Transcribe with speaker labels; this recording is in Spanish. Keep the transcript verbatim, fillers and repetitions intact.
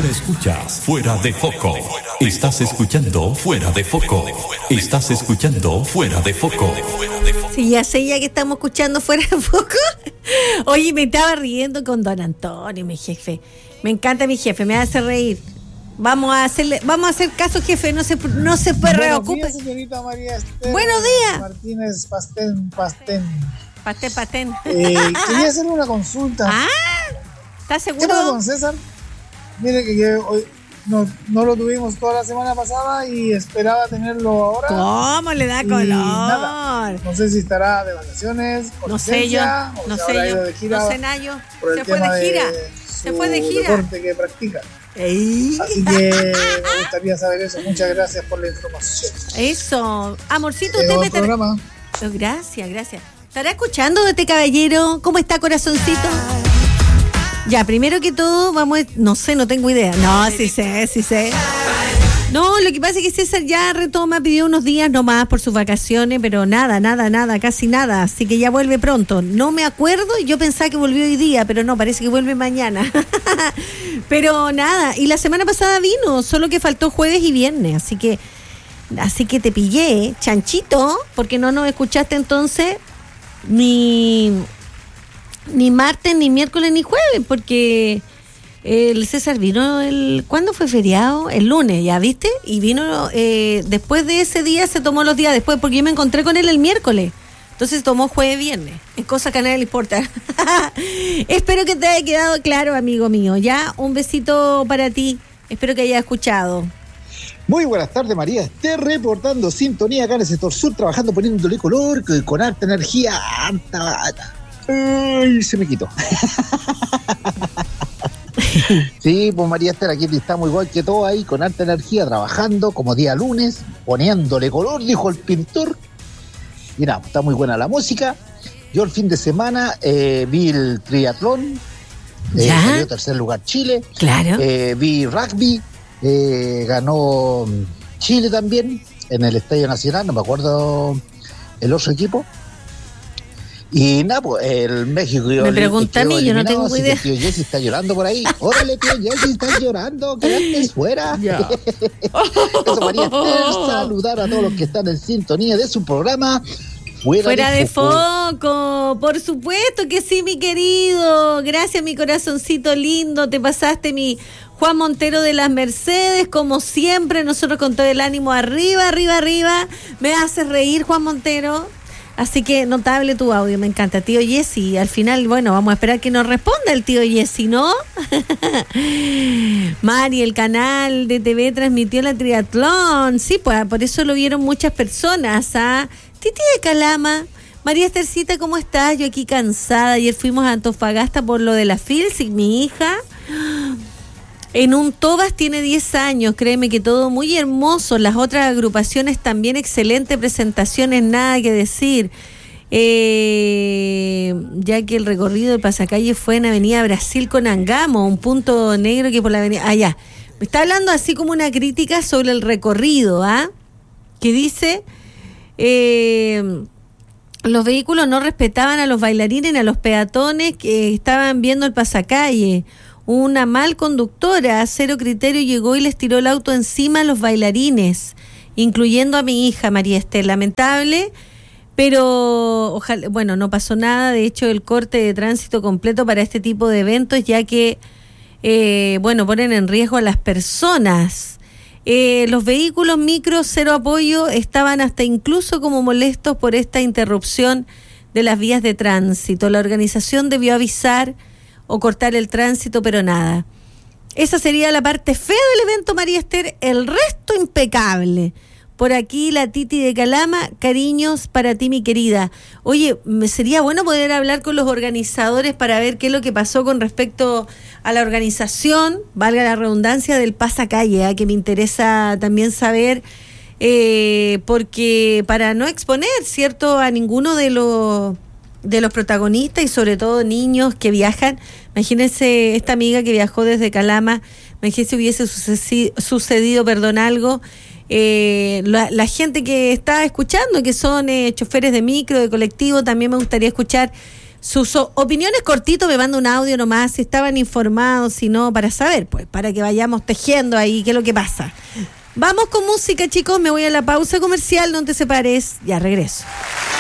Speaker 1: Ahora escuchas Fuera de Foco. Estás escuchando Fuera de Foco. Estás escuchando Fuera de Foco.
Speaker 2: Sí, ya sé, ya que estamos escuchando Fuera de Foco. Oye, me estaba riendo con don Antonio, mi jefe. Me encanta mi jefe, me hace reír. Vamos a hacerle, vamos a hacer caso, jefe, no se, no se preocupe.
Speaker 3: Buenos días, señorita María Esther.
Speaker 2: Buenos días.
Speaker 3: Martínez Pastén, Pastén.
Speaker 2: Pastén, Pastén.
Speaker 3: Eh, quería hacer una consulta.
Speaker 2: Ah, ¿estás seguro?
Speaker 3: ¿Qué pasa con César? Mire que yo hoy no, no lo tuvimos toda la semana pasada y esperaba tenerlo ahora.
Speaker 2: ¿Cómo le da color?
Speaker 3: Nada. No sé si estará de vacaciones, con
Speaker 2: no sé yo,
Speaker 3: no
Speaker 2: sé yo,
Speaker 3: de gira
Speaker 2: no sé Nayo.
Speaker 3: Se fue de gira,
Speaker 2: de se fue de gira.
Speaker 3: Deporte que practica.
Speaker 2: Ey.
Speaker 3: Así que me gustaría saber eso. Muchas gracias por la información.
Speaker 2: Eso, amorcito,
Speaker 3: usted
Speaker 2: me
Speaker 3: estar... programa.
Speaker 2: Oh, gracias, gracias. ¿Estará escuchando de este caballero? ¿Cómo está, corazoncito? Ya, primero que todo, vamos a... No sé, no tengo idea. No, sí sé, sí sé. No, lo que pasa es que César ya retoma, pidió unos días nomás por sus vacaciones, pero nada, nada, nada, casi nada. Así que ya vuelve pronto. No me acuerdo, yo pensaba que volvió hoy día, pero no, parece que vuelve mañana. Pero nada, y la semana pasada vino, solo que faltó jueves y viernes. Así que, así que te pillé, chanchito, porque no nos escuchaste entonces ni... ni martes, ni miércoles, ni jueves, porque el César vino el... ¿Cuándo fue feriado? El lunes, ¿ya viste? Y vino, eh, después de ese día se tomó los días después, porque yo me encontré con él el miércoles. Entonces tomó jueves, viernes. Es cosa que a nadie le importa. Espero que te haya quedado claro, amigo mío. Ya, un besito para ti. Espero que hayas escuchado.
Speaker 4: Muy buenas tardes, María Esther, reportando sintonía acá en el sector sur, trabajando, poniéndole color, con harta energía, harta... Ay, se me quitó. Sí, pues María Esther, aquí estamos igual que todo ahí, con alta energía, trabajando como día lunes, poniéndole color, dijo el pintor. Y nada, está muy buena la música. Yo el fin de semana eh, vi el triatlón, eh, salió tercer lugar Chile.
Speaker 2: Claro.
Speaker 4: Eh, vi rugby, eh, ganó Chile también en el Estadio Nacional, no me acuerdo el otro equipo. Y nada, pues el México...
Speaker 2: Me pregunta a mí, yo no tengo idea.
Speaker 4: El tío Jesse está llorando por ahí. Órale, tío Jesse, estás llorando, quédate fuera. Eso, María Esther, saludar a todos los que están en sintonía de su programa Fuera,
Speaker 2: Fuera de,
Speaker 4: de foco.
Speaker 2: foco, por supuesto que sí, mi querido. Gracias, mi corazoncito lindo. Te pasaste, mi Juan Montero de las Mercedes, como siempre, nosotros con todo el ánimo arriba, arriba, arriba. Me haces reír, Juan Montero. Así que notable tu audio, me encanta. Tío Jesse, al final, bueno, vamos a esperar que nos responda el tío Jesse, ¿no? Mari, el canal de T V transmitió la triatlón. Sí, pues por eso lo vieron muchas personas. ¿Ah? Titi de Calama. María Estercita, ¿cómo estás? Yo aquí cansada. Ayer fuimos a Antofagasta por lo de la Filsic, mi hija. En un Tobas tiene diez años, créeme que todo muy hermoso. Las otras agrupaciones también, excelente presentaciones, nada que decir. Eh, ya que el recorrido del pasacalle fue en Avenida Brasil con Angamo, un punto negro que por la avenida... Ah, ya. Me está hablando así como una crítica sobre el recorrido, ¿ah? Que dice... Eh, los vehículos no respetaban a los bailarines ni a los peatones que estaban viendo el pasacalle. Una mal conductora, a cero criterio, llegó y les tiró el auto encima a los bailarines, incluyendo a mi hija, María Esther. Lamentable, pero ojalá, bueno, no pasó nada. De hecho, el corte de tránsito completo para este tipo de eventos, ya que, eh, bueno, ponen en riesgo a las personas. Eh, los vehículos micro cero apoyo estaban hasta incluso como molestos por esta interrupción de las vías de tránsito. La organización debió avisar o cortar el tránsito, pero nada. Esa sería la parte fea del evento, María Esther. El resto impecable. Por aquí la Titi de Calama, cariños para ti, mi querida. Oye, me sería bueno poder hablar con los organizadores para ver qué es lo que pasó con respecto a la organización, valga la redundancia, del pasacalle, ¿eh? Que me interesa también saber, eh, porque para no exponer, ¿cierto?, a ninguno de los de los protagonistas y sobre todo niños que viajan. Imagínense esta amiga que viajó desde Calama, imagínense si hubiese sucedido, sucedido perdón, algo. Eh, la, la gente que está escuchando, que son eh, choferes de micro, de colectivo, también me gustaría escuchar sus o- opiniones cortito, me manda un audio nomás, si estaban informados, si no, para saber, pues, para que vayamos tejiendo ahí qué es lo que pasa. Vamos con música, chicos, me voy a la pausa comercial, no te separes, ya regreso.